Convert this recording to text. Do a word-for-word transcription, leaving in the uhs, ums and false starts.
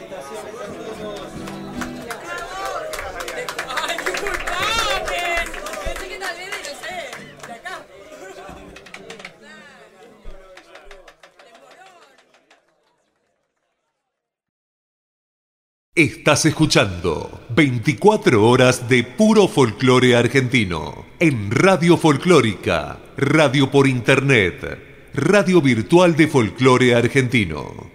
¡Ay, disculpame! Pensé que tal vez, no sé, de acá. Estás escuchando veinticuatro horas de puro folclore argentino en Radio Folclórica, radio por internet, radio virtual de folclore argentino.